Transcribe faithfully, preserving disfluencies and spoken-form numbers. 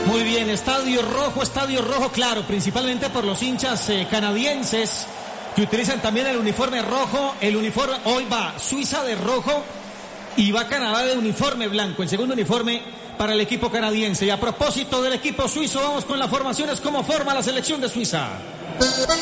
Muy bien, estadio rojo, estadio rojo, claro, principalmente por los hinchas eh, canadienses que utilizan también el uniforme rojo. El uniforme, hoy va Suiza de rojo y va Canadá de uniforme blanco, el segundo uniforme para el equipo canadiense. Y a propósito del equipo suizo, vamos con las formaciones, cómo forma la selección de Suiza.